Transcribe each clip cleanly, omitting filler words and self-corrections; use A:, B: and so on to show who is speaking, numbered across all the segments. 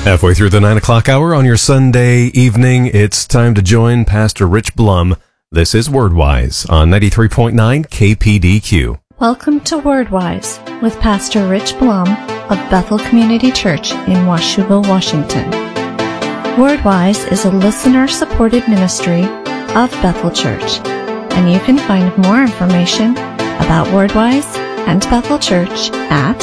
A: Halfway through the 9 o'clock hour on your Sunday evening, it's time to join Pastor Rich Blum. This is WordWise on 93.9 KPDQ.
B: Welcome to WordWise with Pastor Rich Blum of Bethel Community Church in Washougal, Washington. WordWise is a listener-supported ministry of Bethel Church, and you can find more information about WordWise and Bethel Church at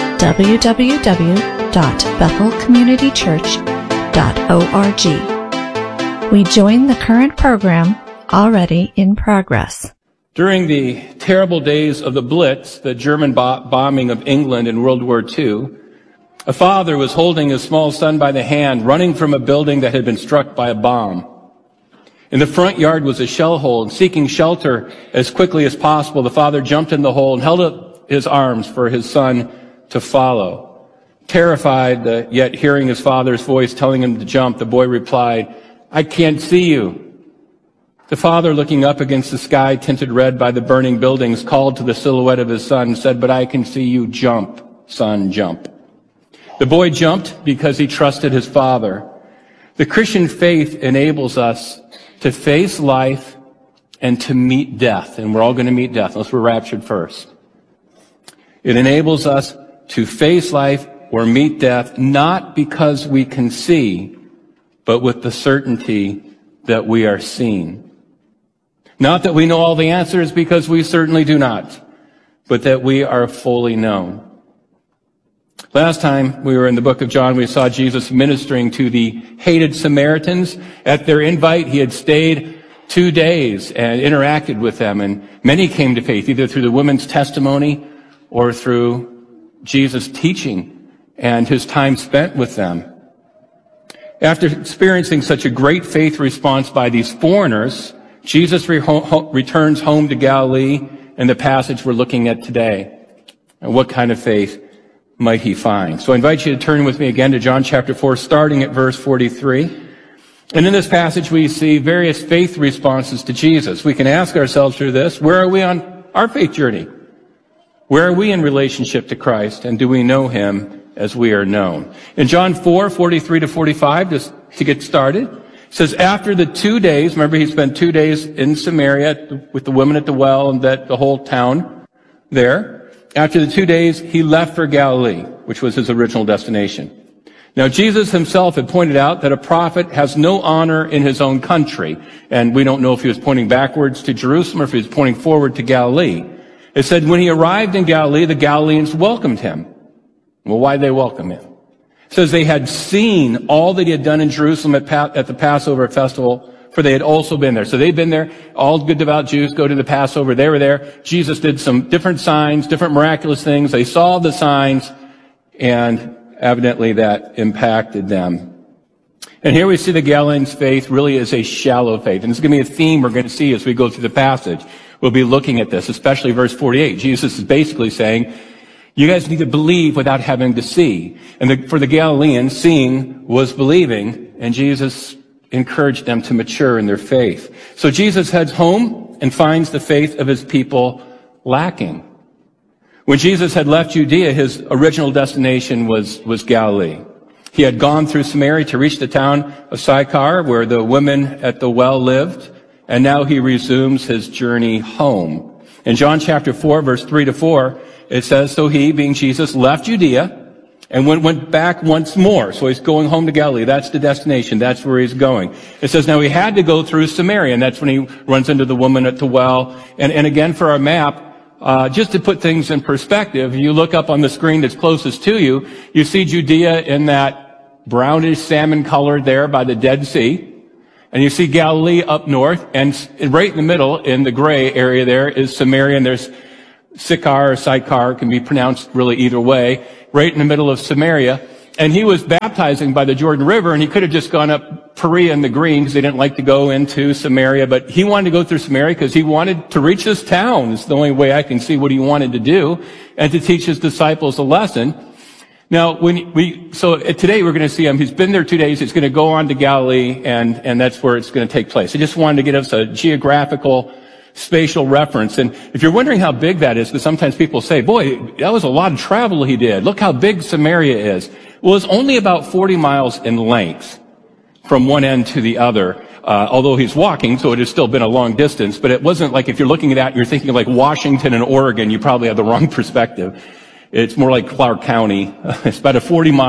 B: www.bethelcommunitychurch.org. We join the current program already in progress.
C: During the terrible days of the Blitz, the German bombing of England in World War II, a father was holding his small son by the hand, running from a building that had been struck by a bomb. In the front yard was a shell hole, and seeking shelter as quickly as possible, the father jumped in the hole and held up his arms for his son to follow. Terrified, yet hearing his father's voice telling him to jump, the boy replied, "I can't see you." The father, looking up against the sky tinted red by the burning buildings, called to the silhouette of his son and said, "But I can see you. Jump, son, jump." The boy jumped because he trusted his father. The Christian faith enables us to face life and to meet death. And we're all going to meet death unless we're raptured first. It enables us to face life or meet death not because we can see, but with the certainty that we are seen. Not that we know all the answers, because we certainly do not, but that we are fully known. Last time we were in the book of John, we saw Jesus ministering to the hated Samaritans. At their invite, he had stayed 2 days and interacted with them, and many came to faith, either through the woman's testimony or through Jesus' teaching and his time spent with them. After experiencing such a great faith response by these foreigners, Jesus returns home to Galilee in the passage we're looking at today. And what kind of faith might he find? So I invite you to turn with me again to John chapter 4, starting at verse 43. And in this passage, we see various faith responses to Jesus. We can ask ourselves through this, where are we on our faith journey? Where are we in relationship to Christ? And do we know him as we are known? In John 4, 43 to 45, just to get started, it says, after the 2 days, remember he spent 2 days in Samaria with the women at the well and the whole town there. After the 2 days, he left for Galilee, which was his original destination. Now, Jesus himself had pointed out that a prophet has no honor in his own country. And we don't know if he was pointing backwards to Jerusalem or if he was pointing forward to Galilee. It said when he arrived in Galilee, the Galileans welcomed him. Well, why did they welcome him? It says they had seen all that he had done in Jerusalem at the Passover festival, for they had also been there. So they'd been there. All good devout Jews go to the Passover. They were there. Jesus did some different signs, different miraculous things. They saw the signs, and evidently that impacted them. And here we see the Galileans' faith really is a shallow faith. And it's going to be a theme we're going to see as we go through the passage. We'll be looking at this, especially verse 48. Jesus is basically saying, you guys need to believe without having to see. And for the Galileans, seeing was believing, and Jesus encouraged them to mature in their faith. So Jesus heads home and finds the faith of his people lacking. When Jesus had left Judea, his original destination was Galilee. He had gone through Samaria to reach the town of Sychar, where the women at the well lived, and now he resumes his journey home. In John chapter 4, verse 3 to 4, it says, so he, being Jesus, left Judea and went back once more. So he's going home to Galilee. That's the destination. That's where he's going. It says now he had to go through Samaria, and that's when he runs into the woman at the well. And again, for our map, just to put things in perspective, you look up on the screen that's closest to you, you see Judea in that brownish salmon color there by the Dead Sea. And you see Galilee up north, and right in the middle, in the gray area there, is Samaria, and there's Sychar or Sychar, can be pronounced really either way, right in the middle of Samaria. And he was baptizing by the Jordan River, and he could have just gone up Perea in the green because they didn't like to go into Samaria, but he wanted to go through Samaria because he wanted to reach this town. It's the only way I can see what he wanted to do, and to teach his disciples a lesson. Now, today we're going to see him. He's been there 2 days. He's going to go on to Galilee, and that's where it's going to take place. I just wanted to give us a geographical spatial reference. And if you're wondering how big that is, because sometimes people say, boy, that was a lot of travel he did. Look how big Samaria is. Well, it's only about 40 miles in length from one end to the other, although he's walking, so it has still been a long distance. But it wasn't like if you're looking at that, you're thinking like Washington and Oregon, you probably have the wrong perspective. It's more like Clark County. It's about a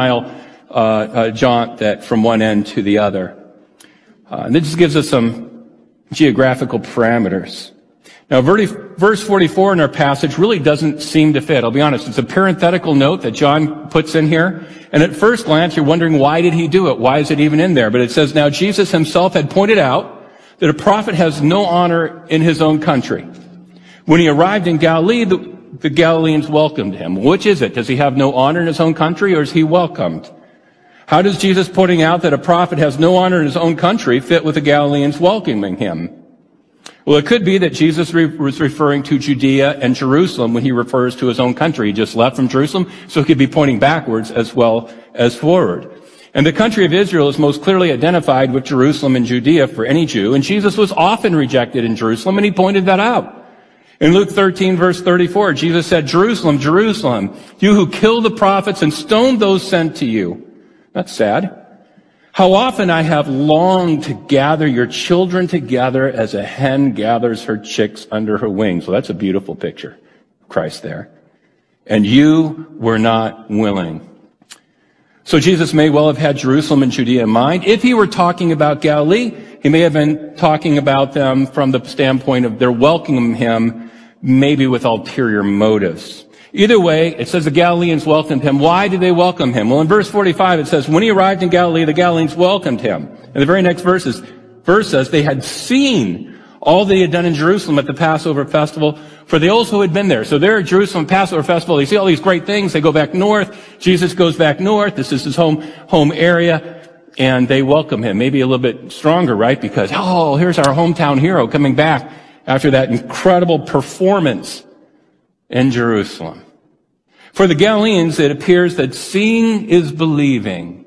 C: 40-mile jaunt that from one end to the other. And this gives us some geographical parameters. Now, verse 44 in our passage really doesn't seem to fit. I'll be honest. It's a parenthetical note that John puts in here. And at first glance, you're wondering, why did he do it? Why is it even in there? But it says, now Jesus himself had pointed out that a prophet has no honor in his own country. When he arrived in Galilee, the Galileans welcomed him. Which is it? Does he have no honor in his own country, or is he welcomed? How does Jesus pointing out that a prophet has no honor in his own country fit with the Galileans welcoming him? Well, it could be that Jesus was referring to Judea and Jerusalem when he refers to his own country. He just left from Jerusalem, so he could be pointing backwards as well as forward. And the country of Israel is most clearly identified with Jerusalem and Judea for any Jew, and Jesus was often rejected in Jerusalem, and he pointed that out. In Luke 13, verse 34, Jesus said, Jerusalem, Jerusalem, you who kill the prophets and stone those sent to you. That's sad. How often I have longed to gather your children together as a hen gathers her chicks under her wings. Well, that's a beautiful picture of Christ there. And you were not willing. So Jesus may well have had Jerusalem and Judea in mind. If he were talking about Galilee, he may have been talking about them from the standpoint of their welcoming him, maybe with ulterior motives. Either way, it says the Galileans welcomed him. Why did they welcome him? Well, in verse 45, it says, when he arrived in Galilee, the Galileans welcomed him. And the very next verse says, they had seen all that he had done in Jerusalem at the Passover festival, for they also had been there. So they're at Jerusalem Passover festival. They see all these great things. They go back north. Jesus goes back north. This is his home area. And they welcome him. Maybe a little bit stronger, right? Because, oh, here's our hometown hero coming back after that incredible performance in Jerusalem. For the Galileans, it appears that seeing is believing.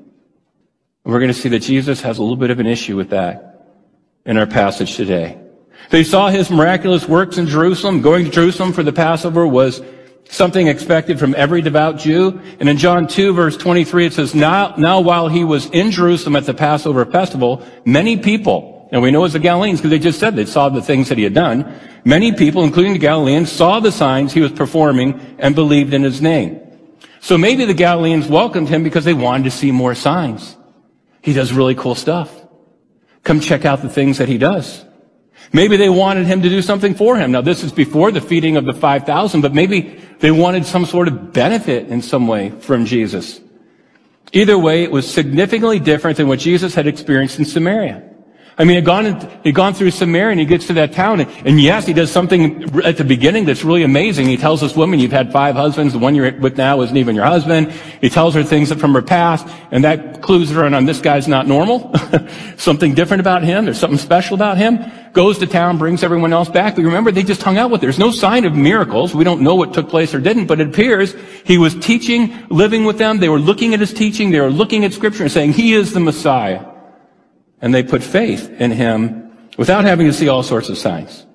C: And we're going to see that Jesus has a little bit of an issue with that in our passage today. They saw his miraculous works in Jerusalem. Going to Jerusalem for the Passover was something expected from every devout Jew. And in John 2, verse 23, it says, Now while he was in Jerusalem at the Passover festival, many people, and we know it's the Galileans because they just said they saw the things that he had done, many people, including the Galileans, saw the signs he was performing and believed in his name. So maybe the Galileans welcomed him because they wanted to see more signs. He does really cool stuff. Come check out the things that he does. Maybe they wanted him to do something for him. Now, this is before the feeding of the 5,000, but maybe they wanted some sort of benefit in some way from Jesus. Either way, it was significantly different than what Jesus had experienced in Samaria. I mean, he'd gone through Samaria and he gets to that town and yes, he does something at the beginning that's really amazing. He tells this woman, you've had 5 husbands. The one you're with now isn't even your husband. He tells her things from her past and that clues her in on this guy's not normal. Something different about him. There's something special about him. Goes to town, brings everyone else back. But remember, they just hung out with her. There's no sign of miracles. We don't know what took place or didn't, but it appears he was teaching, living with them. They were looking at his teaching. They were looking at Scripture and saying, he is the Messiah. And they put faith in him without having to see all sorts of signs.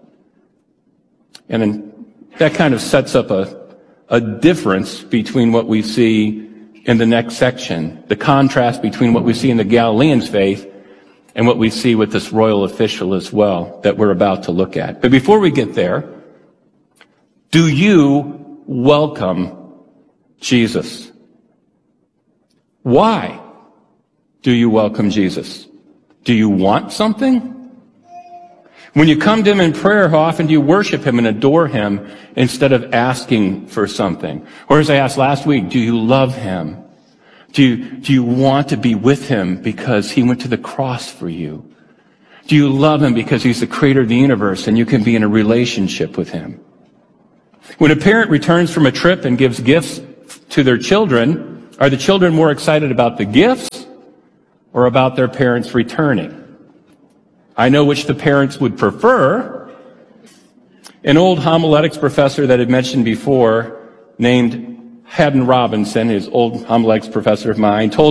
C: And then that kind of sets up a difference between what we see in the next section, the contrast between what we see in the Galileans' faith and what we see with this royal official as well that we're about to look at. But before we get there, do you welcome Jesus? Why do you welcome Jesus? Do you want something? When you come to him in prayer, how often do you worship him and adore him instead of asking for something? Or as I asked last week, do you love him? Do you want to be with him because he went to the cross for you? Do you love him because he's the creator of the universe and you can be in a relationship with him? When a parent returns from a trip and gives gifts to their children, are the children more excited about the gifts or about their parents returning? I know which the parents would prefer. An old homiletics professor that I mentioned before, named Haddon Robinson, his old homiletics professor of mine, told a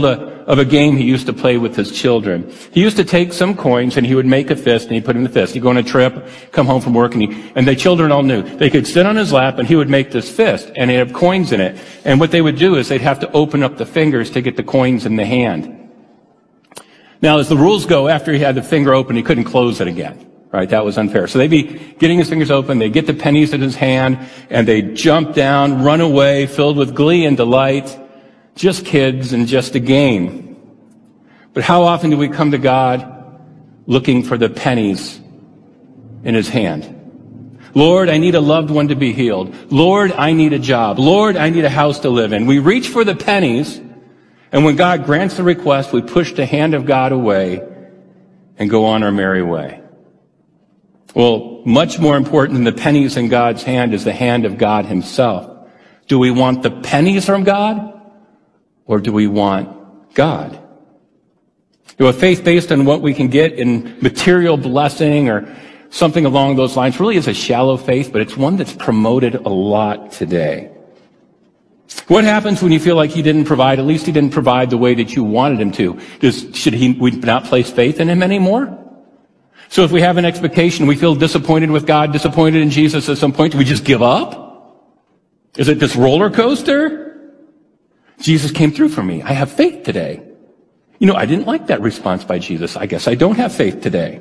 C: of a game he used to play with his children. He used to take some coins and he would make a fist and he'd put in the fist. He'd go on a trip, come home from work, and the children all knew. They could sit on his lap and he would make this fist and he'd have coins in it. And what they would do is they'd have to open up the fingers to get the coins in the hand. Now, as the rules go, after he had the finger open, he couldn't close it again. Right? That was unfair. So they'd be getting his fingers open, they'd get the pennies in his hand, and they'd jump down, run away, filled with glee and delight. Just kids and just a game. But how often do we come to God looking for the pennies in his hand? Lord, I need a loved one to be healed. Lord, I need a job. Lord, I need a house to live in. We reach for the pennies, and when God grants the request, we push the hand of God away and go on our merry way. Well, much more important than the pennies in God's hand is the hand of God himself. Do we want the pennies from God, or do we want God? A faith based on what we can get in material blessing or something along those lines really is a shallow faith, but it's one that's promoted a lot today. What happens when you feel like he didn't provide, at least he didn't provide the way that you wanted him to? Should we not place faith in him anymore? So if we have an expectation, we feel disappointed with God, disappointed in Jesus at some point, do we just give up? Is it this roller coaster? Jesus came through for me. I have faith today. I didn't like that response by Jesus. I guess I don't have faith today.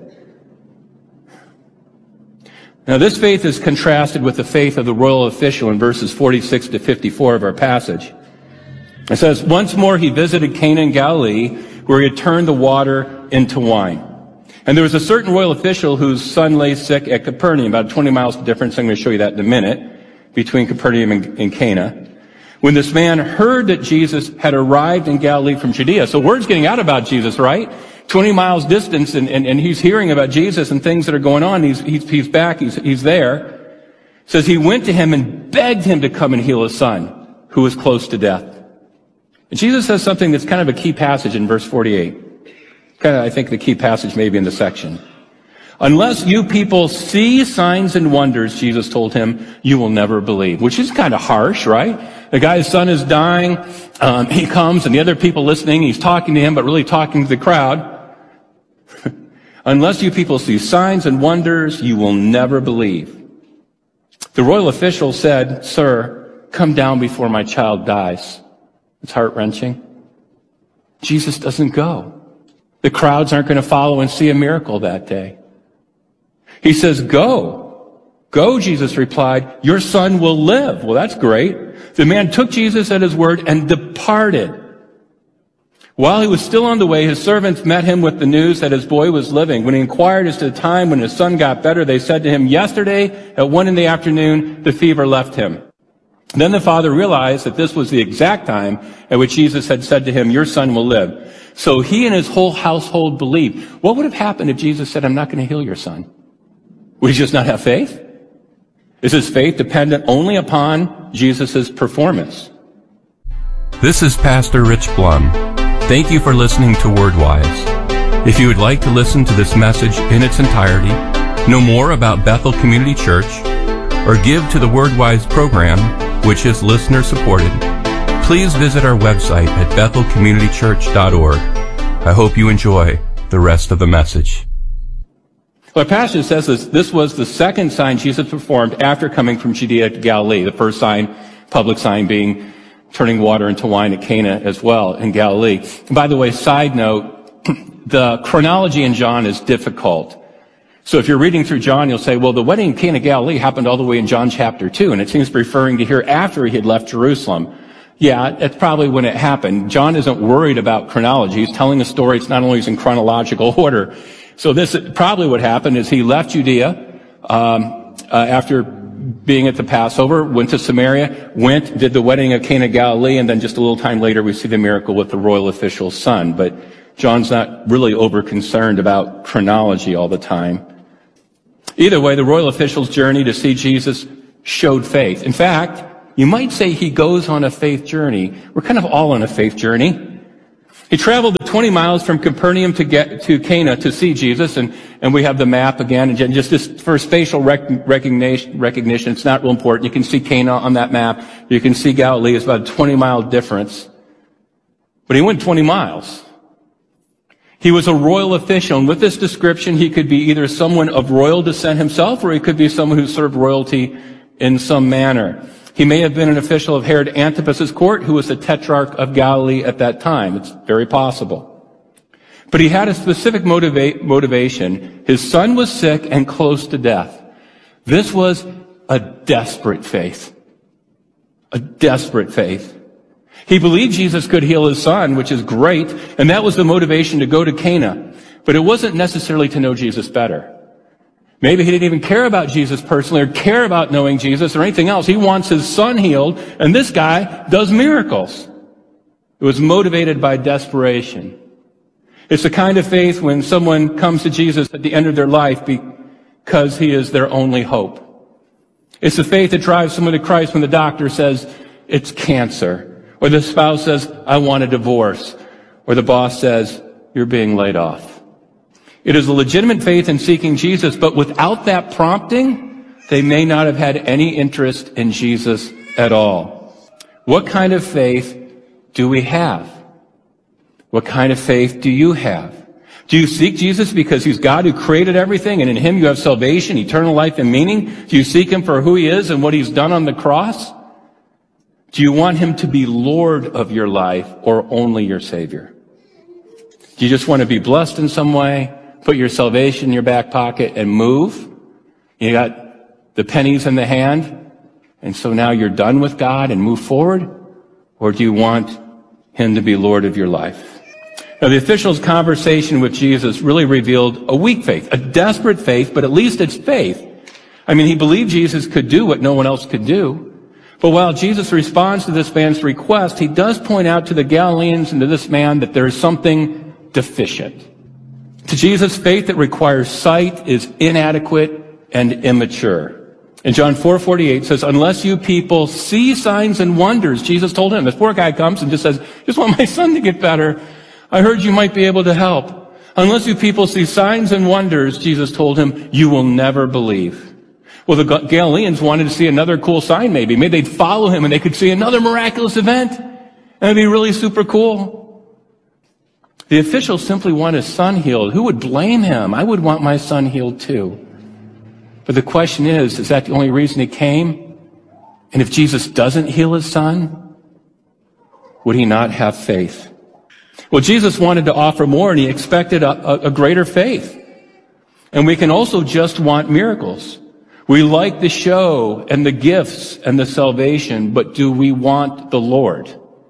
C: Now this faith is contrasted with the faith of the royal official in verses 46 to 54 of our passage. It says, once more he visited Cana in Galilee, where he had turned the water into wine. And there was a certain royal official whose son lay sick at Capernaum, about 20 miles difference. I'm going to show you that in a minute, between Capernaum and Cana. When this man heard that Jesus had arrived in Galilee from Judea, so word's getting out about Jesus, right? 20 miles distance, and he's hearing about Jesus and things that are going on. He's back, he's there. It says he went to him and begged him to come and heal his son, who was close to death. And Jesus says something that's kind of a key passage in verse 48. I think the key passage may be in the section. Unless you people see signs and wonders, Jesus told him, you will never believe. Which is kind of harsh, right? The guy's son is dying. He comes and the other people listening, he's talking to him, but really talking to the crowd. Unless you people see signs and wonders, you will never believe. The royal official said, sir, come down before my child dies. It's heart-wrenching. Jesus doesn't go. The crowds aren't going to follow and see a miracle that day. He says, go. Go, Jesus replied. Your son will live. Well, that's great. The man took Jesus at his word and departed. While he was still on the way, his servants met him with the news that his boy was living. When he inquired as to the time when his son got better, they said to him, yesterday at 1 p.m, the fever left him. Then the father realized that this was the exact time at which Jesus had said to him, your son will live. So he and his whole household believed. What would have happened if Jesus said, I'm not going to heal your son? Would he just not have faith? Is his faith dependent only upon Jesus' performance?
D: This is Pastor Rich Blum. Thank you for listening to WordWise. If you would like to listen to this message in its entirety, know more about Bethel Community Church, or give to the WordWise program, which is listener supported, please visit our website at bethelcommunitychurch.org. I hope you enjoy the rest of the message.
C: Well, our passage says this was the second sign Jesus performed after coming from Judea to Galilee. The first sign, public sign, being turning water into wine at Cana as well in Galilee. And by the way, side note, the chronology in John is difficult. So if you're reading through John, you'll say, well, the wedding in Cana, Galilee happened all the way in John chapter 2, and it seems to be referring to here after he had left Jerusalem. Yeah, that's probably when it happened. John isn't worried about chronology. He's telling a story. It's not only in chronological order. So this probably what happened is he left Judea after being at the Passover, went to Samaria, did the wedding of Cana, Galilee, and then just a little time later we see the miracle with the royal official's son. But John's not really over concerned about chronology all the time. Either way, the royal official's journey to see Jesus showed faith. In fact, you might say he goes on a faith journey. We're kind of all on a faith journey. He traveled the 20 miles from Capernaum to get to Cana to see Jesus, and we have the map again, and just this for spatial recognition, it's not real important. You can see Cana on that map. You can see Galilee. It's about a 20-mile difference. But he went 20 miles. He was a royal official, and with this description, he could be either someone of royal descent himself, or he could be someone who served royalty in some manner. He may have been an official of Herod Antipas's court, who was the tetrarch of Galilee at that time. It's very possible. But he had a specific motivation. His son was sick and close to death. This was a desperate faith. A desperate faith. He believed Jesus could heal his son, which is great, and that was the motivation to go to Cana. But it wasn't necessarily to know Jesus better. Maybe he didn't even care about Jesus personally or care about knowing Jesus or anything else. He wants his son healed, and this guy does miracles. It was motivated by desperation. It's the kind of faith when someone comes to Jesus at the end of their life because he is their only hope. It's the faith that drives someone to Christ when the doctor says it's cancer. Or the spouse says, I want a divorce. Or the boss says, you're being laid off. It is a legitimate faith in seeking Jesus, but without that prompting, they may not have had any interest in Jesus at all. What kind of faith do we have? What kind of faith do you have? Do you seek Jesus because he's God who created everything, and in him you have salvation, eternal life, and meaning? Do you seek him for who he is and what he's done on the cross? Do you want him to be Lord of your life or only your Savior? Do you just want to be blessed in some way, put your salvation in your back pocket and move? You got the pennies in the hand, and so now you're done with God and move forward? Or do you want him to be Lord of your life? Now, the official's conversation with Jesus really revealed a weak faith, a desperate faith, but at least it's faith. I mean, he believed Jesus could do what no one else could do. But while Jesus responds to this man's request, he does point out to the Galileans and to this man that there is something deficient. To Jesus, faith that requires sight is inadequate and immature. And John 4:48 says, unless you people see signs and wonders, Jesus told him, this poor guy comes and just says, just want my son to get better. I heard you might be able to help. Unless you people see signs and wonders, Jesus told him, you will never believe. Well, the Galileans wanted to see another cool sign maybe. Maybe they'd follow him and they could see another miraculous event. And it'd be really super cool. The official simply wanted his son healed. Who would blame him? I would want my son healed too. But the question is that the only reason he came? And if Jesus doesn't heal his son, would he not have faith? Well, Jesus wanted to offer more, and he expected a greater faith. And we can also just want miracles. We like the show and the gifts and the salvation, but do we want the Lord?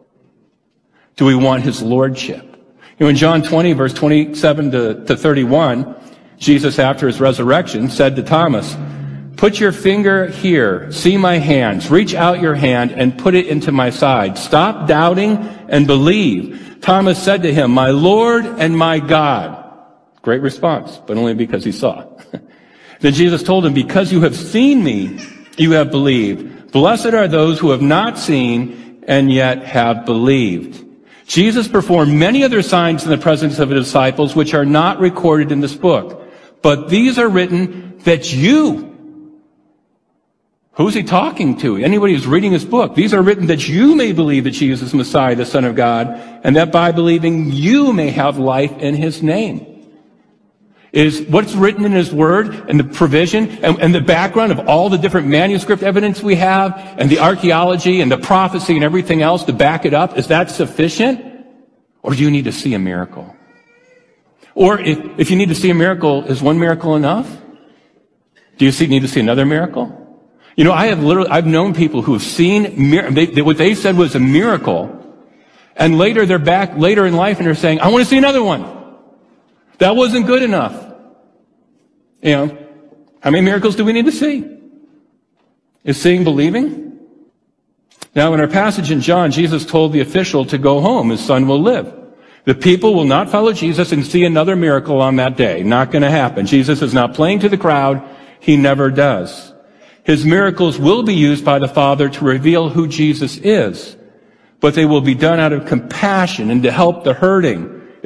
C: Do we want his lordship? You know, in John 20, verse 27 to 31, Jesus, after his resurrection, said to Thomas, put your finger here, see my hands, reach out your hand and put it into my side. Stop doubting and believe. Thomas said to him, my Lord and my God. Great response, but only because he saw. Then Jesus told him, because you have seen me, you have believed. Blessed are those who have not seen and yet have believed. Jesus performed many other signs in the presence of his disciples, which are not recorded in this book. But these are written that you, who's he talking to? Anybody who's reading his book. These are written that you may believe that Jesus is Messiah, the Son of God, and that by believing you may have life in his name. Is what's written in his word and the provision and the background of all the different manuscript evidence we have and the archaeology and the prophecy and everything else to back it up, is that sufficient? Or do you need to see a miracle? Or if you need to see a miracle, is one miracle enough? Do you need to see another miracle? You know, I've known people who have seen what they said was a miracle, and later they're back later in life and they're saying, I want to see another one. That wasn't good enough. You know, how many miracles do we need to see? Is seeing believing? Now, in our passage in John, Jesus told the official to go home. His son will live. The people will not follow Jesus and see another miracle on that day. Not going to happen. Jesus is not playing to the crowd. He never does. His miracles will be used by the Father to reveal who Jesus is, but they will be done out of compassion and to help the hurting